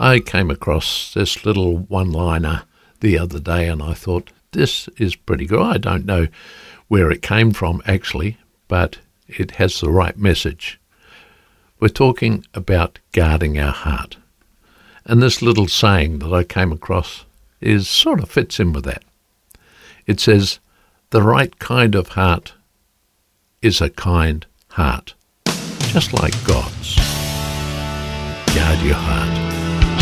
I came across this little one-liner the other day and I thought, this is pretty good. I don't know where it came from actually, but it has the right message. We're talking about guarding our heart. And this little saying that I came across is sort of fits in with that. It says, the right kind of heart is a kind heart, just like God's. Guard your heart.